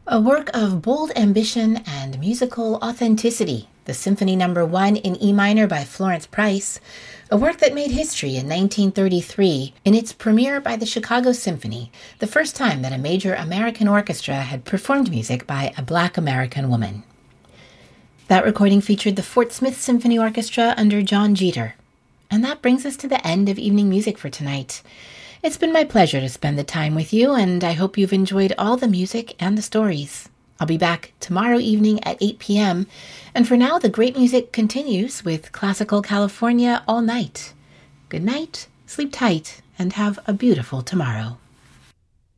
A work of bold ambition and musical authenticity, the Symphony No. 1 in E minor by Florence Price, a work that made history in 1933 in its premiere by the Chicago Symphony, the first time that a major American orchestra had performed music by a Black American woman. That recording featured the Fort Smith Symphony Orchestra under John Jeter. And that brings us to the end of evening music for tonight. It's been my pleasure to spend the time with you, and I hope you've enjoyed all the music and the stories. I'll be back tomorrow evening at 8 p.m., and for now, the great music continues with Classical California all night. Good night, sleep tight, and have a beautiful tomorrow.